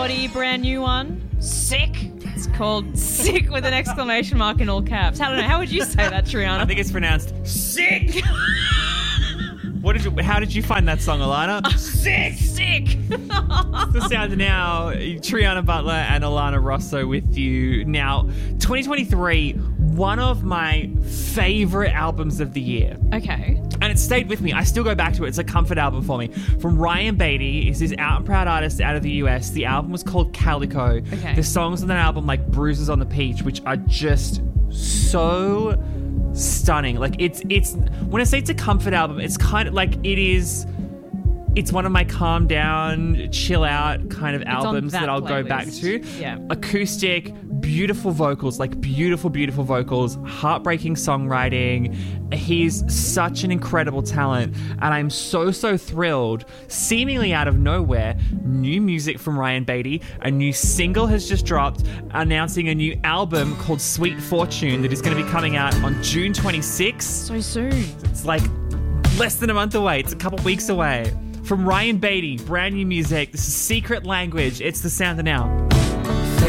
Brand new one. Sick. It's called Sick with an exclamation mark in all caps. I don't know. How would you say that, Triana? I think it's pronounced sick. How did you find that song, Alana? Sick. The sound now. Triana Butler and Alana Rosso with you. Now, 2023, one of my favorite albums of the year. Okay. And it stayed with me. I still go back to it. It's a comfort album for me. From Ryan Beatty. He's this out and proud artist out of the US. The album was called Calico. Okay. The songs on that album, like Bruises on the Peach, which are just so stunning. Like it's when I say it's a comfort album, it's kind of like it's one of my calm down, chill out kind of albums that I'll go back to. Yeah. Acoustic, beautiful vocals, like beautiful vocals, heartbreaking songwriting. He's such an incredible talent, and I'm so thrilled. Seemingly out of nowhere, new music from Ryan Beatty. A new single has just dropped, announcing a new album called Sweet Fortune that is going to be coming out on June 26th. So soon. It's like less than a month away. It's a couple weeks away. From Ryan Beatty, brand new music. This is Secret Language. It's the sound of now.